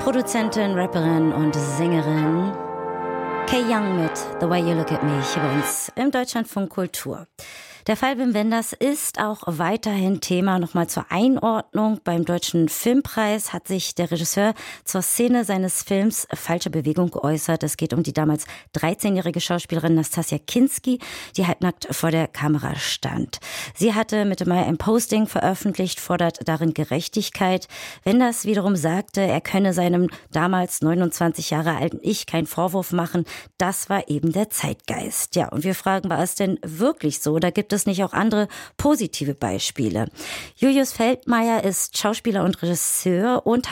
Produzentin, Rapperin und Sängerin Kay Young mit The Way You Look at Me hier bei uns im Deutschlandfunk Kultur. Der Fall Wim Wenders ist auch weiterhin Thema. Nochmal zur Einordnung. Beim Deutschen Filmpreis hat sich der Regisseur zur Szene seines Films Falsche Bewegung geäußert. Es geht um die damals 13-jährige Schauspielerin Nastassja Kinski, die halbnackt vor der Kamera stand. Sie hatte Mitte Mai ein Posting veröffentlicht, fordert darin Gerechtigkeit. Wenders wiederum sagte, er könne seinem damals 29 Jahre alten Ich keinen Vorwurf machen. Das war eben der Zeitgeist. Ja, und wir fragen, war es denn wirklich so? Da gibt es nicht auch andere positive Beispiele? Julius Feldmeier ist Schauspieler und Regisseur und